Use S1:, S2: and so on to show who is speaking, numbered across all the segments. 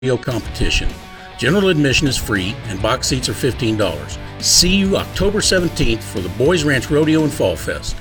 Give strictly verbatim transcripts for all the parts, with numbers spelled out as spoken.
S1: rodeo competition. General admission is free and box seats are fifteen dollars. See you October seventeenth for the Boys Ranch Rodeo and Fall Fest.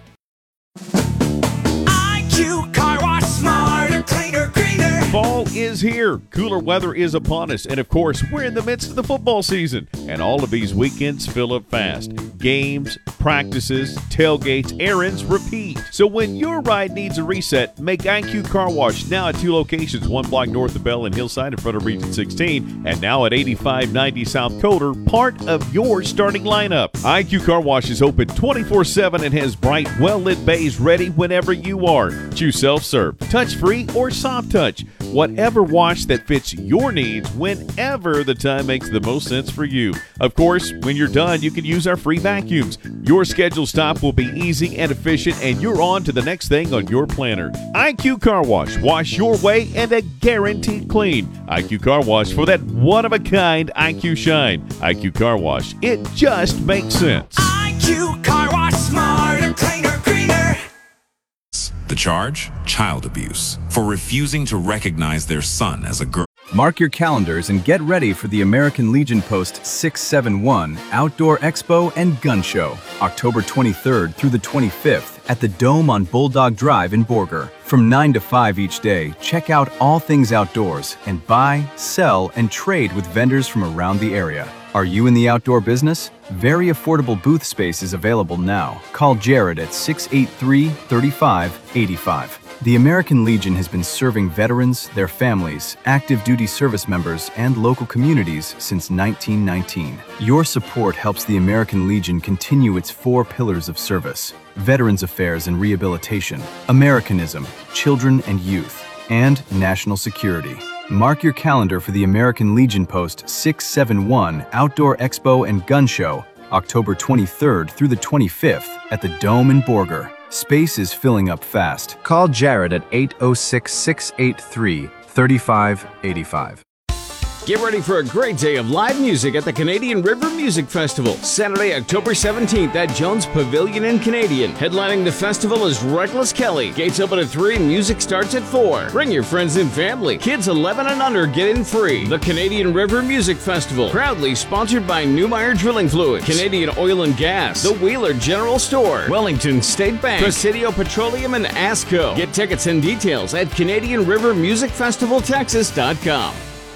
S2: I Q Car Wash, smarter, cleaner, greener.
S3: Fall is here. Cooler weather is upon us. And, of course, we're in the midst of the football season. And all of these weekends fill up fast. Games, practices, tailgates, errands, repeat. So when your ride needs a reset, make I Q Car Wash now at two locations, one block north of Bell and Hillside in front of Region sixteen, and now at eighty-five ninety South Coder, part of your starting lineup. I Q Car Wash is open twenty-four seven and has bright, well-lit bays ready whenever you are. Choose self-serve, touch-free, or soft touch. Whatever wash that fits your needs whenever the time makes the most sense for you. Of course, when you're done, you can use our free vacuums. Your scheduled stop will be easy and efficient, and you're on to the next thing on your planner. I Q Car Wash. Wash your way and a guaranteed clean. I Q Car Wash for that one-of-a-kind I Q shine. I Q Car Wash. It just makes sense.
S2: I Q Car Wash, smarter, cleaner, greener.
S4: The charge? Child abuse. For refusing to recognize their son as a girl.
S5: Mark your calendars and get ready for the American Legion Post six seven one Outdoor Expo and Gun Show, October twenty-third through the twenty-fifth at the Dome on Bulldog Drive in Borger. From nine to five each day, check out all things outdoors and buy, sell, and trade with vendors from around the area. Are you in the outdoor business? Very affordable booth space is available now. Call Jared at six eight three, three five eight five. The American Legion has been serving veterans, their families, active duty service members, and local communities since nineteen nineteen. Your support helps the American Legion continue its four pillars of service: Veterans Affairs and Rehabilitation, Americanism, Children and Youth, and National Security. Mark your calendar for the American Legion Post six seven one Outdoor Expo and Gun Show, October twenty-third through the twenty-fifth at the Dome in Borger. Space is filling up fast. Call Jared at eight oh six, six eight three, three five eight five.
S6: Get ready for a great day of live music at the Canadian River Music Festival, Saturday, October seventeenth at Jones Pavilion in Canadian. Headlining the festival is Reckless Kelly. Gates open at three and music starts at four. Bring your friends and family. Kids eleven and under get in free. The Canadian River Music Festival, proudly sponsored by Newmeyer Drilling Fluids, Canadian Oil and Gas, the Wheeler General Store, Wellington State Bank, Presidio Petroleum, and ASCO. Get tickets and details at Canadian River Music Festival Texas dot com.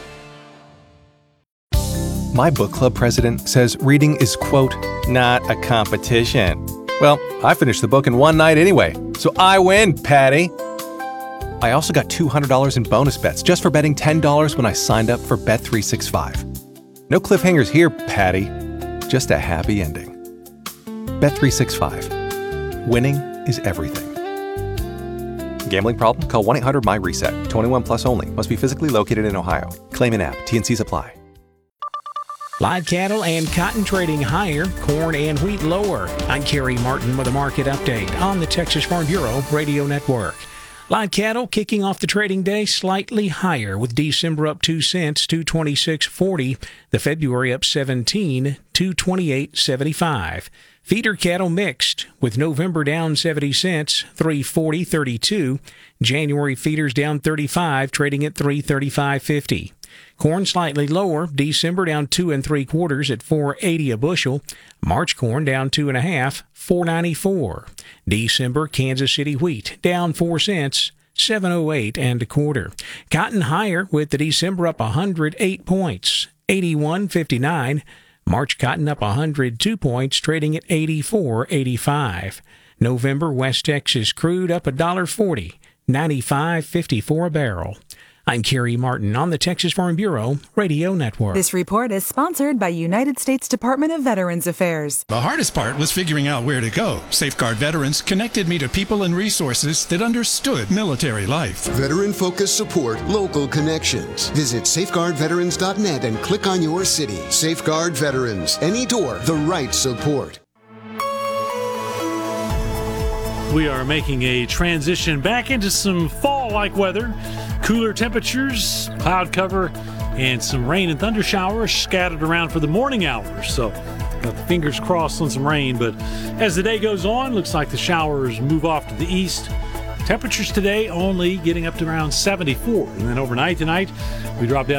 S7: My book club president says reading is, quote, not a competition. Well, I finished the book in one night anyway, so I win, Patty. I also got two hundred dollars in bonus bets just for betting ten dollars when I signed up for Bet three sixty-five. No cliffhangers here, Patty. Just a happy ending. Bet three sixty-five. Winning is everything. Gambling problem? Call one eight hundred M Y reset. twenty-one plus only. Must be physically located in Ohio. Claim in app. T N Cs apply.
S8: Live cattle and cotton trading higher, corn and wheat lower. I'm Kerry Martin with a market update on the Texas Farm Bureau Radio Network. Live cattle kicking off the trading day slightly higher, with December up two cents, two twenty-six forty. The February up seventeen, two twenty-eight seventy-five. Feeder cattle mixed, with November down seventy cents, three forty thirty-two. January feeders down thirty-five, trading at three thirty-five fifty. Corn slightly lower, December down two and three quarters at four eighty a bushel. March corn down two and a half, four ninety-four. December Kansas City wheat down four cents, seven oh eight and a quarter. Cotton higher, with the December up one hundred eight points, eighty-one fifty-nine. March cotton up one hundred two points, trading at eighty-four eighty-five. November West Texas crude up one forty, ninety-five fifty-four a barrel. I'm Kerry Martin on the Texas Farm Bureau Radio Network.
S9: This report is sponsored by United States Department of Veterans Affairs.
S10: The hardest part was figuring out where to go. Safeguard Veterans connected me to people and resources that understood military life.
S11: Veteran-focused support, local connections. Visit safeguard veterans dot net and click on your city. Safeguard Veterans. Any door, the right support.
S12: We are making a transition back into some fall-like weather. Cooler temperatures, cloud cover, and some rain and thunder showers scattered around for the morning hours. So, got the fingers crossed on some rain. But as the day goes on, looks like the showers move off to the east. Temperatures today only getting up to around seventy-four. And then overnight tonight, we drop down